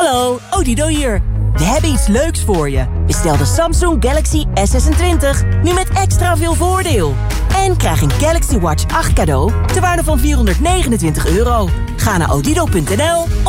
Hallo, Odido hier. We hebben iets leuks voor je. Bestel de Samsung Galaxy S26 nu met extra veel voordeel. En krijg een Galaxy Watch 8 cadeau ter waarde van €429. Ga naar odido.nl